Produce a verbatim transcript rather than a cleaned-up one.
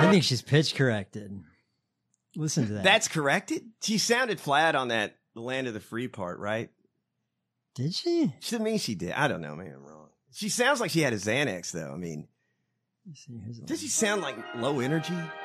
I think she's pitch corrected. Listen to that. That's corrected? She sounded flat on that Land of the Free part, right? Did she? To me, she did. I don't know. Maybe I'm wrong. She sounds like she had a Xanax, though. I mean, does she sound like low energy?